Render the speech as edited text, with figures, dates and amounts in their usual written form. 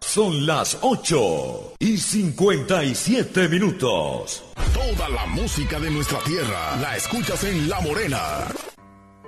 Son las 8:57. Toda la música de nuestra tierra la escuchas en La Morena.